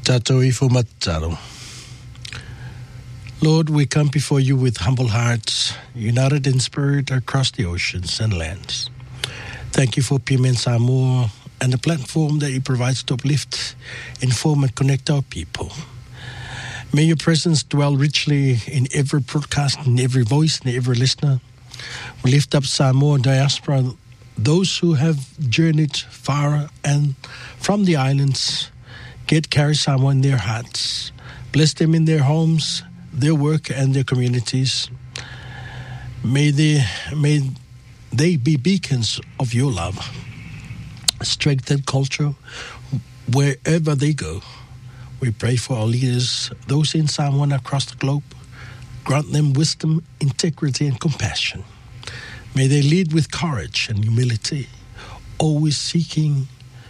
Tato ifo mataro. Lord, we come before you with humble hearts, united in spirit across the oceans and lands. Thank you for Piemen Samoa and the platform that it provides to uplift, inform, and connect our people. May your presence dwell richly in every broadcast, in every voice, in every listener. We lift up Samoa diaspora, those who have journeyed far and from the islands. Carry Samoa in their hearts. Bless them in their homes, their work, and their communities. May they be beacons of your love. Strengthen culture wherever they go. We pray for our leaders, those in Samoa and across the globe. Grant them wisdom, integrity, and compassion. May they lead with courage and humility, always seeking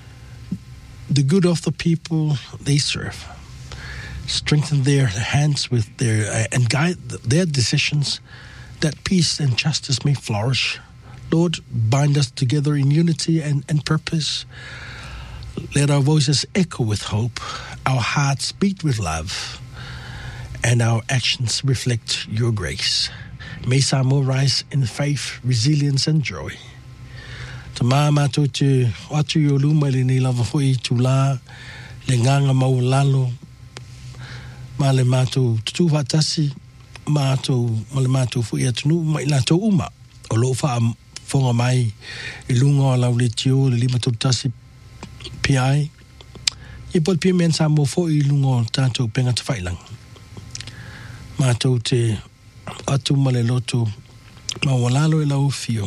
the good of the people they serve. Strengthen their hands with and guide their decisions, that peace and justice may flourish. Lord, bind us together in unity and purpose. Let our voices echo with hope, our hearts beat with love, and our actions reflect your grace. May Samoa rise in faith, resilience, and joy. Tama mātou te watu i o luma le nei lava hoi tūlā, le nganga maulalo, ma le mātou tutu whatasi, ma le mātou fui atunu, ma i lātou uma, o loo wha whonga mai, i lunga o lau le tio, le lima tutasi piai, i pol Piemen Samoa fo i lunga o tātou penga te whailang. Mātou te atu ma le loto, ma walalo e lau fio,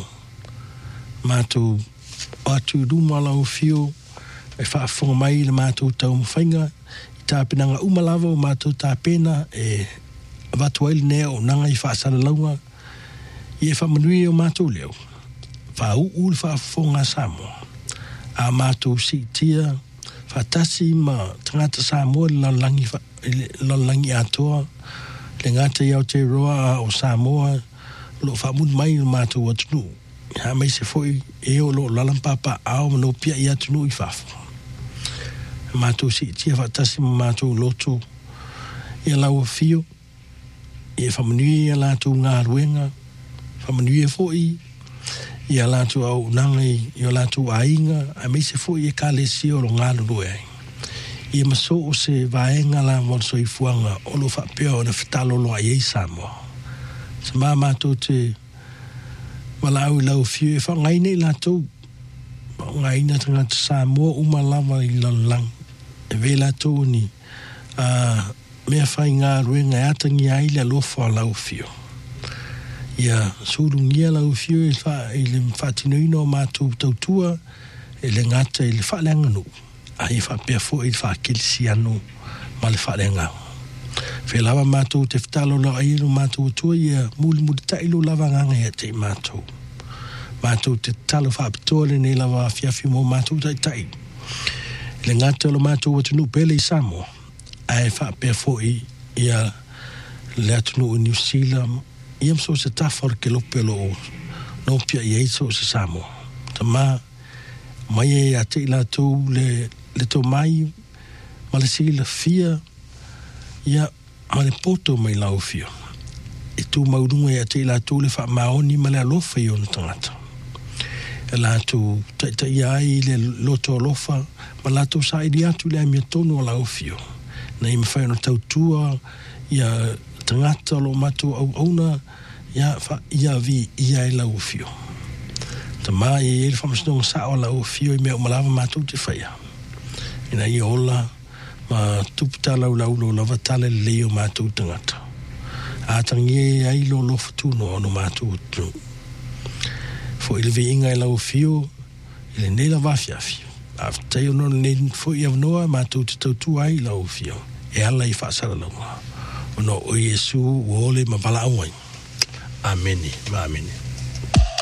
mātou atu ruma lau fio e whaafonga mai le mātou tau mwhainga i tāpenanga umalava o mātou tāpena e watuaili nea o nanga i whaasara launga i e whamanui o mātou leo whaau le whaafonga Samoa a mātou si tia whaatasi ma tangata Samoa le lalangi atoa le ngata i Aotearoa o Samoa lo whaamun mai le mātou atunu ha mai se foi e o lo lalampapa ao no pia ia tunu i fafu mato si tia fatasi mato loto ia lau fio e famanui ia latu ngā ruenga famanui e foi ia latu au nangai ia latu ainga a mai se foi e kalesi o lo ngā rue ia maso o se vaenga la monso i fuanga o lo whapea o na whetalo loa i Samoa sa mā mato te wala au lau fio e whangai nei lātou. Ngai na tangata Samoa umalawa i lalang. E ve lātou ni mea whai ngā ruenga e atangi ai le alofa lau fio. Ia surungia lau fio e le whatinoina o mātou tautua e le ngata e le whaaleanganu. A e whapea fo e le whakelisi anu ma le whaaleanganu. Whelawa mātou te whetalo la airu mātou tua ia muli tailo lava nganga ia te mātou. Mātou te talo whaapitoa le nei lava fiafi mō mātou tai. Le ngata lo mātou atunu pele i Samoa. Ai whaapea foi ia le atunu o New Zealand. Ia mso se tafar ke lopelo o no pia i eiso se Samoa. Ta mai e a te ilatou le to mai ma le sila fia ia ma le poto mai lau fio. E tu maurunga ia te ilatou le wha maoni ma le alofa i ona tangata. E lātou tai ai le loto alofa ma lātou sa ili atu le amia tonu o lau fio. Na ima whai ona tautua ia tangata lo matou au auna ia vi ia e lau fio. Ta mai e le whamasonga sa o lau fio i mea umalawa matou te whaia. Ina i ola ma tupita lau lo lava tale leo mātou tangata. Ātangi e ai lo fatuno ono mātou tunu. Fo ile veinga e lau fio, ile ne la wafiafi. Aftai ono ne fo i avnoa mātou te tautu ai lau fio. E ala i whaasara launga. Ono o Yesu o ole ma wala awai. Ameni, ma ameni.